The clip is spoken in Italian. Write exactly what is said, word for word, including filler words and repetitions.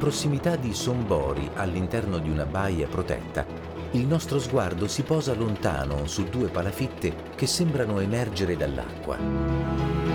prossimità di Sombori, all'interno di una baia protetta, il nostro sguardo si posa lontano su due palafitte che sembrano emergere dall'acqua.